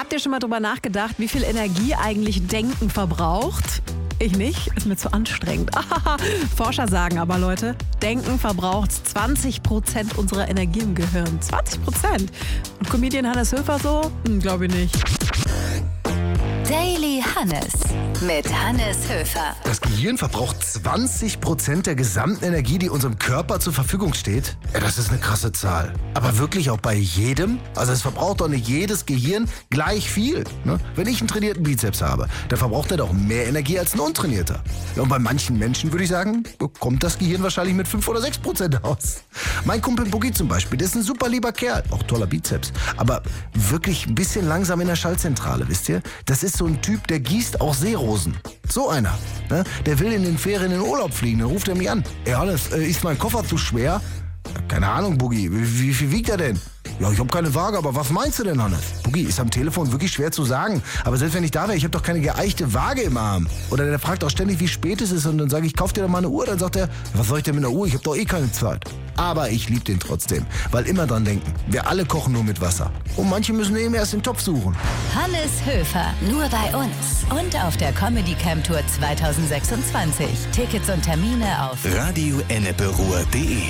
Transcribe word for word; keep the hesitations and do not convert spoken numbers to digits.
Habt ihr schon mal drüber nachgedacht, wie viel Energie eigentlich Denken verbraucht? Ich nicht, ist mir zu anstrengend. Forscher sagen aber, Leute, Denken verbraucht zwanzig Prozent unserer Energie im Gehirn. zwanzig Prozent. Und Comedian Hannes Höfer so? Hm, glaube ich nicht. Daily Hannes mit Hannes Höfer. Das Gehirn verbraucht zwanzig Prozent der gesamten Energie, die unserem Körper zur Verfügung steht. Ja, das ist eine krasse Zahl. Aber wirklich auch bei jedem? Also es verbraucht doch nicht jedes Gehirn gleich viel. Ne? Wenn ich einen trainierten Bizeps habe, dann verbraucht er doch mehr Energie als ein untrainierter. Ja, und bei manchen Menschen würde ich sagen, kommt das Gehirn wahrscheinlich mit fünf oder sechs Prozent aus. Mein Kumpel Boogie zum Beispiel, der ist ein super lieber Kerl. Auch toller Bizeps. Aber wirklich ein bisschen langsam in der Schaltzentrale, wisst ihr? Das ist so ein Typ, der gießt auch Seerosen. So einer. Ne? Der will in den Ferien in den Urlaub fliegen. Dann ruft er mich an. Ey Hannes, äh, ist mein Koffer zu schwer? Keine Ahnung, Boogie. Wie, wie viel wiegt er denn? Ja, ich habe keine Waage, aber was meinst du denn, Hannes? Boogie, ist am Telefon wirklich schwer zu sagen. Aber selbst wenn ich da wäre, ich habe doch keine geeichte Waage im Arm. Oder der fragt auch ständig, wie spät es ist. Und dann sage ich, kauf dir doch mal eine Uhr. Dann sagt er, was soll ich denn mit einer Uhr? Ich habe doch eh keine Zeit. Aber ich liebe den trotzdem. Weil immer dran denken, wir alle kochen nur mit Wasser. Und manche müssen eben erst den Topf suchen. Hannes Höfer, nur bei uns. Und auf der Comedy Camp Tour zwanzig sechsundzwanzig. Tickets und Termine auf radio ennepe ruhr punkt de